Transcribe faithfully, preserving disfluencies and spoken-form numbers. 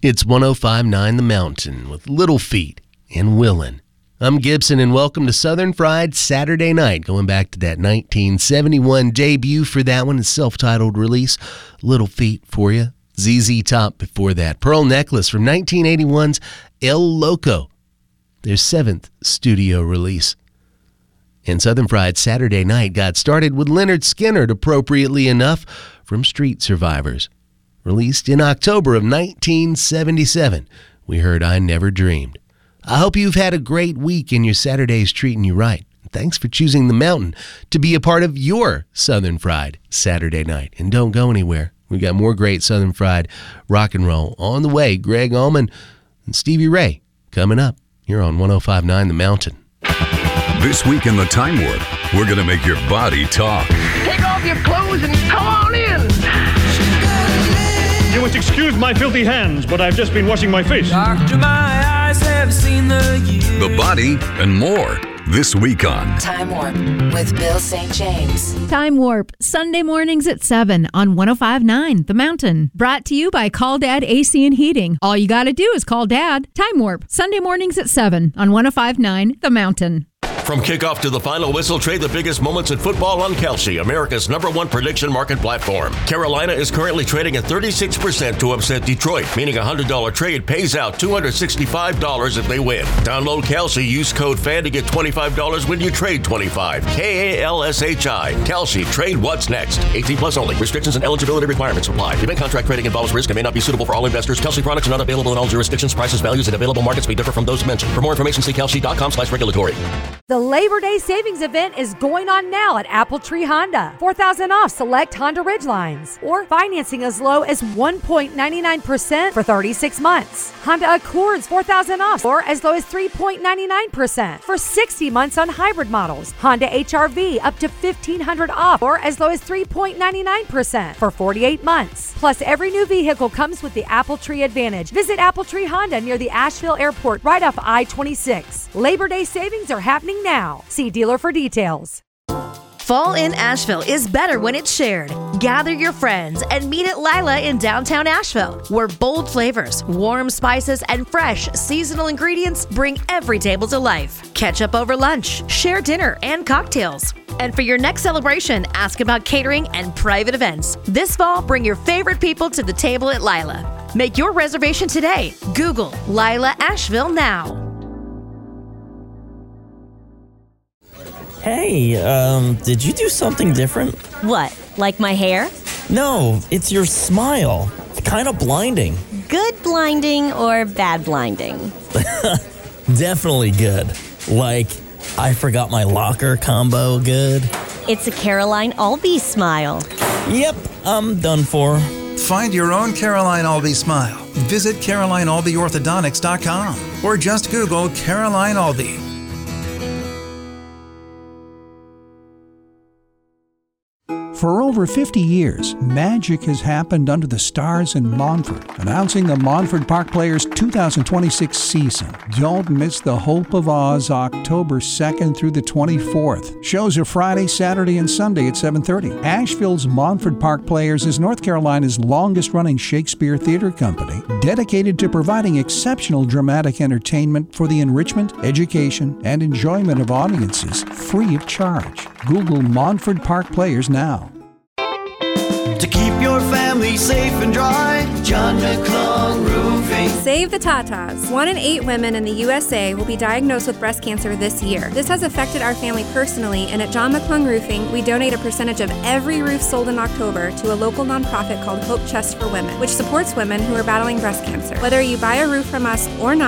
It's one oh five point nine The Mountain with Little Feat and Willin'. I'm Gibson, and welcome to Southern Fried Saturday Night, going back to that nineteen seventy-one debut for that one, a self-titled release. Little Feat for you. Z Z Top before that. Pearl Necklace from nineteen eighty-one's El Loco, their seventh studio release. And Southern Fried Saturday Night got started with Lynyrd Skynyrd, appropriately enough, from Street Survivors. Released in October of nineteen seventy-seven, we heard I Never Dreamed. I hope you've had a great week and your Saturday's treating you right. Thanks for choosing The Mountain to be a part of your Southern Fried Saturday Night. And don't go anywhere. We got more great Southern Fried rock and roll on the way. Greg Allman and Stevie Ray coming up here on one oh five point nine The Mountain. This week in the Time Warp, we're going to make your body talk. Take off your clothes and come on in. You must excuse my filthy hands, but I've just been washing my face. Doctor, my eyes have seen the year. The body and more this week on Time Warp with Bill Saint James. Time Warp, Sunday mornings at seven on one oh five point nine The Mountain. Brought to you by Call Dad A C and Heating. All you got to do is call Dad. Time Warp, Sunday mornings at seven on one oh five point nine The Mountain. From kickoff to the final whistle, trade the biggest moments in football on Kalshi, America's number one prediction market platform. Carolina is currently trading at thirty-six percent to upset Detroit, meaning a one hundred dollars trade pays out two hundred sixty-five dollars if they win. Download Kalshi, use code FAN to get twenty-five dollars when you trade twenty-five dollars. K A L S H I. Kalshi. Trade what's next. eighteen plus only. Restrictions and eligibility requirements apply. Event contract trading involves risk and may not be suitable for all investors. Kalshi products are not available in all jurisdictions. Prices, values, and available markets may differ from those mentioned. For more information, see kalshi.com slash regulatory. The Labor Day Savings Event is going on now at Apple Tree Honda. four thousand dollars off select Honda Ridgelines, or financing as low as one point nine nine percent for thirty-six months. Honda Accords four thousand dollars off, or as low as three point nine nine percent for sixty months on hybrid models. Honda H R V up to fifteen hundred dollars off, or as low as three point nine nine percent for forty-eight months. Plus, every new vehicle comes with the Apple Tree Advantage. Visit Apple Tree Honda near the Asheville Airport, right off I twenty-six. Labor Day savings are happening now. See dealer for details. Fall in Asheville is better when it's shared. Gather your friends and meet at Lila in downtown Asheville, where bold flavors, warm spices, and fresh seasonal ingredients bring every table to life. Catch up over lunch, share dinner and cocktails. And for your next celebration, ask about catering and private events. This fall, bring your favorite people to the table at Lila. Make your reservation today. Google Lila Asheville now. Hey, um, did you do something different? What, like my hair? No, it's your smile. It's kind of blinding. Good blinding or bad blinding? Definitely good. Like, I forgot my locker combo good. It's a Caroline Albee smile. Yep, I'm done for. Find your own Caroline Albee smile. Visit Caroline Albee Orthodontics dot com or just Google Caroline Albee. For over fifty years, magic has happened under the stars in Montford. Announcing the Montford Park Players two thousand twenty-six season. Don't miss the Hope of Oz October second through the twenty-fourth. Shows are Friday, Saturday, and Sunday at seven thirty. Asheville's Montford Park Players is North Carolina's longest-running Shakespeare theater company, dedicated to providing exceptional dramatic entertainment for the enrichment, education, and enjoyment of audiences free of charge. Google Montford Park Players now. To keep your family safe and dry, John McClung Roofing. Save the Tatas. One in eight women in the U S A will be diagnosed with breast cancer this year. This has affected our family personally, and at John McClung Roofing, we donate a percentage of every roof sold in October to a local nonprofit called Hope Chest for Women, which supports women who are battling breast cancer. Whether you buy a roof from us or not,